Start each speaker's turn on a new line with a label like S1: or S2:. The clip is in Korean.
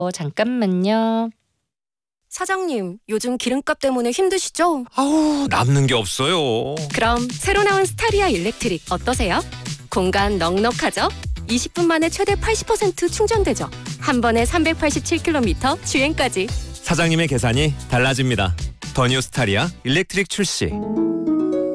S1: 잠깐만요.
S2: 사장님, 요즘 기름값 때문에 힘드시죠?
S3: 아우, 남는 게 없어요.
S2: 그럼 새로 나온 스타리아 일렉트릭 어떠세요? 공간 넉넉하죠? 20분 만에 최대 80% 충전되죠? 한 번에 387km 주행까지.
S3: 사장님의 계산이 달라집니다. 더 뉴 스타리아 일렉트릭 출시.